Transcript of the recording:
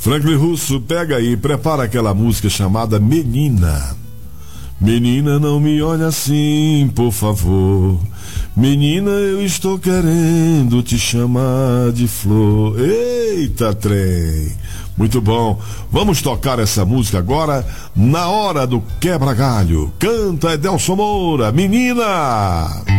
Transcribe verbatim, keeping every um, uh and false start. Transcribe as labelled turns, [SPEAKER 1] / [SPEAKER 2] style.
[SPEAKER 1] Franklin Russo, pega aí, prepara aquela música chamada Menina. Menina, não me olhe assim, por favor. Menina, eu estou querendo te chamar de flor. Eita, trem. Muito bom. Vamos tocar essa música agora na hora do quebra-galho. Canta Edelson Moura, Menina.